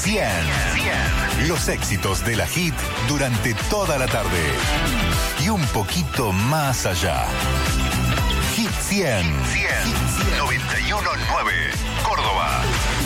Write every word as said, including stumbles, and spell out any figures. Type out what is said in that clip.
cien. Los éxitos de la hit durante toda la tarde. Y un poquito más allá. Hit cien. noventa y uno punto nueve. Córdoba.